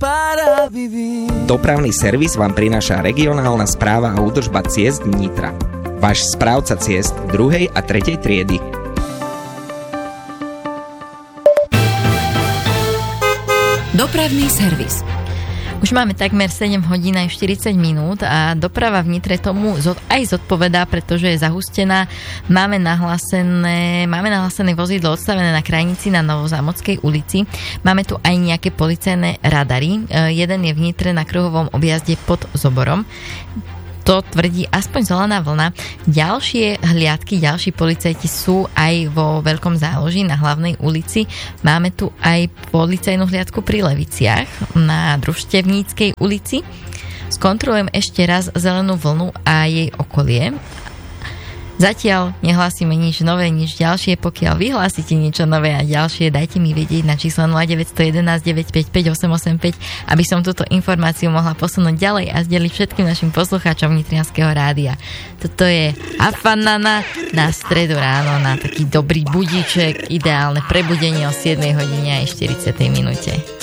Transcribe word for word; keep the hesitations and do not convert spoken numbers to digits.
para vivir. Dopravný servis vám prináša regionálna správa a údržba ciest Nitra. Váš správca ciest druhej a tretej triedy. Dopravný servis. Už máme takmer sedem hodín aj štyridsať minút a doprava v Nitre tomu aj zodpovedá, pretože je zahustená. Máme nahlásené, máme nahlásené vozidlo odstavené na krajnici na Novozámodskej ulici. Máme tu aj nejaké policajné radary. Jeden je v Nitre na kruhovom objazde pod Zoborom. To tvrdí aspoň Zelená vlna. Ďalšie hliadky, ďalší policajti sú aj vo Veľkom Záloží na Hlavnej ulici. Máme tu aj policajnú hliadku pri Leviciach na Družstevníckej ulici. Skontrolujem ešte raz Zelenú vlnu a jej okolie. Zatiaľ nehlásime nič nové, nič ďalšie. Pokiaľ vyhlásite niečo nové a ďalšie, dajte mi vedieť na číslo nula deväť jedna jedna deväť päť päť osem osem päť, aby som túto informáciu mohla posunúť ďalej a zdeliť všetkým našim poslucháčom Nitrianskeho rádia. Toto je Afanana na stredu ráno, na taký dobrý budíček, ideálne prebudenie o siedmej hodine a štyridsiatej minúte.